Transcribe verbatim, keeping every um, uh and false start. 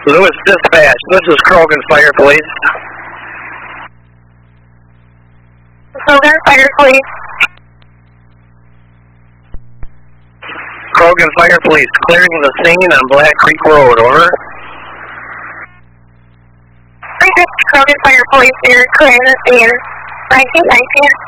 Lewis Dispatch, this is Krogan Fire Police. Krogan Fire Police. Krogan Fire Police, clearing the scene on Black Creek Road, over. Krogan Fire Police, you're clearing the scene. nineteen nineteen.